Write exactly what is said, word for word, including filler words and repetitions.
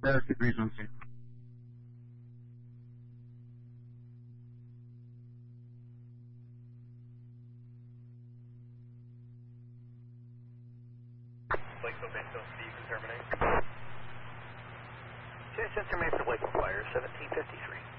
That's the reason. Lakeville Bentonville, Steve, and terminate. Houston, terminate for Lakeville Fire, seventeen fifty-three.